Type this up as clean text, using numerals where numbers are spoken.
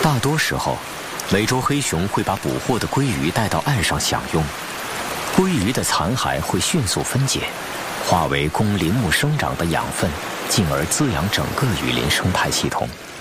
大多时候，美洲黑熊会把捕获的鲑鱼带到岸上享用，鲑鱼的残骸会迅速分解，化为供林木生长的养分，进而滋养整个雨林生态系统。